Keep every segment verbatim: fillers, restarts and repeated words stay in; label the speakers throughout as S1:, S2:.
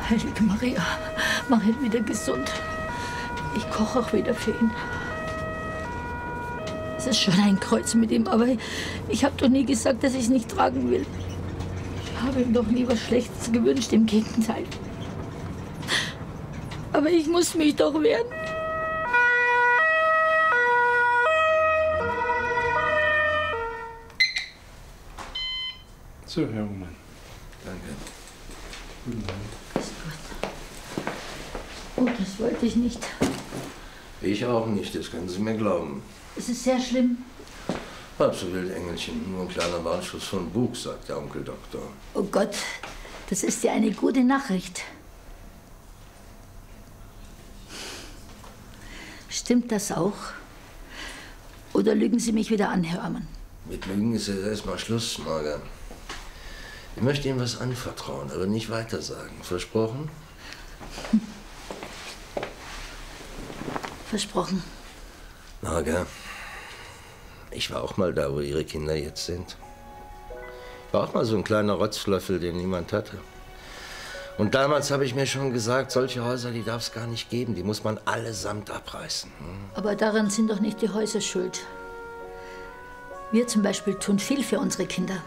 S1: Heilige Maria, mach ihn wieder gesund. Ich koche auch wieder für ihn. Es ist schon ein Kreuz mit ihm, aber ich habe doch nie gesagt, dass ich es nicht tragen will. Ich habe ihm doch nie was Schlechtes gewünscht, im Gegenteil. Aber ich muss mich doch wehren.
S2: So, Herr Ullmann.
S3: Danke.
S2: Guten Abend.
S1: Ist gut. Oh, das wollte ich nicht.
S3: Ich auch nicht, das können Sie mir glauben.
S1: Es ist sehr schlimm.
S3: Halb so wild, Engelchen. Nur ein kleiner Warnschuss von Bug, sagt der Onkel Doktor.
S1: Oh Gott, das ist ja eine gute Nachricht. Stimmt das auch? Oder lügen Sie mich wieder an, Herr Ammann?
S3: Mit Lügen ist jetzt erstmal Schluss, Marga. Ich möchte Ihnen was anvertrauen, aber nicht weitersagen. Versprochen?
S1: Hm. Versprochen.
S3: Marga, ich war auch mal da, wo Ihre Kinder jetzt sind. Ich war auch mal so ein kleiner Rotzlöffel, den niemand hatte. Und damals habe ich mir schon gesagt, solche Häuser, die darf es gar nicht geben. Die muss man allesamt abreißen. Hm?
S1: Aber daran sind doch nicht die Häuser schuld. Wir zum Beispiel tun viel für unsere Kinder.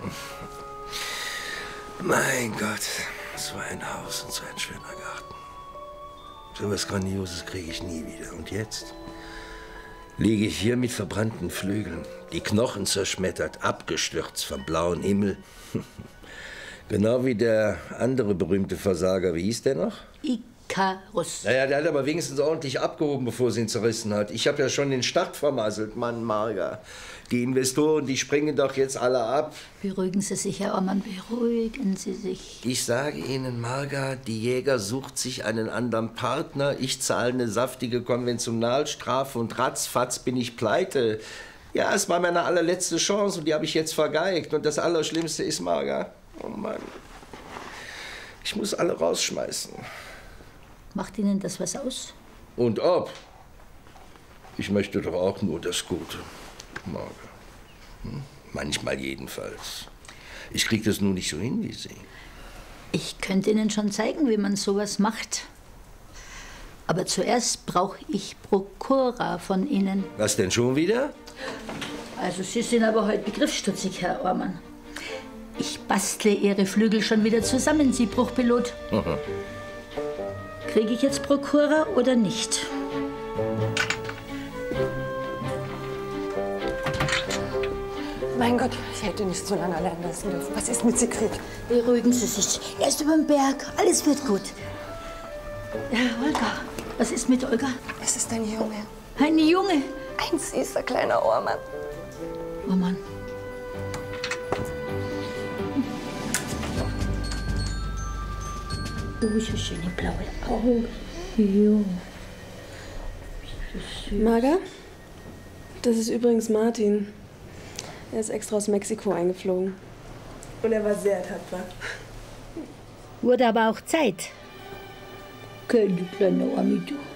S3: Mein Gott, so ein Haus und so ein schöner Garten. So was Grandioses kriege ich nie wieder. Und jetzt liege ich hier mit verbrannten Flügeln, die Knochen zerschmettert, abgestürzt vom blauen Himmel. Genau wie der andere berühmte Versager, wie hieß der noch?
S1: Ikarus.
S3: Naja, der hat aber wenigstens ordentlich abgehoben, bevor sie ihn zerrissen hat. Ich habe ja schon den Start vermasselt, Mann, Marga. Die Investoren, die springen doch jetzt alle ab.
S1: Beruhigen Sie sich, Herr Ormann, beruhigen Sie sich.
S3: Ich sage Ihnen, Marga, die Jäger sucht sich einen anderen Partner. Ich zahle eine saftige Konventionalstrafe und ratzfatz bin ich pleite. Ja, es war meine allerletzte Chance und die habe ich jetzt vergeigt. Und das Allerschlimmste ist, Marga, oh Mann, ich muss alle rausschmeißen.
S1: Macht Ihnen das was aus?
S3: Und ob? Ich möchte doch auch nur das Gute, Marga. Hm? Manchmal jedenfalls. Ich krieg das nur nicht so hin wie Sie.
S1: Ich könnte Ihnen schon zeigen, wie man sowas macht. Aber zuerst brauche ich Prokura von Ihnen.
S3: Was denn schon wieder?
S1: Also Sie sind aber heute begriffsstutzig, Herr Ormann. Ich bastle Ihre Flügel schon wieder zusammen, Sie Bruchpilot.
S3: Aha.
S1: Kriege ich jetzt Prokura oder nicht?
S4: Mein Gott, ich hätte nicht so lange allein lassen dürfen. Was ist mit Siegfried?
S1: Beruhigen Sie sich. Er ist über den Berg. Alles wird gut. Ja, Olga. Was ist mit Olga?
S4: Es ist ein Junge.
S1: Ein Junge?
S4: Ein süßer kleiner Ohrmann.
S1: Oh Mann. Oh, so schöne blaue Augen. Jo. So
S5: Marga? Das ist übrigens Martin. Er ist extra aus Mexiko eingeflogen. Und er war sehr tapfer.
S1: Wurde aber auch Zeit. Okay, du kleine Ami, du.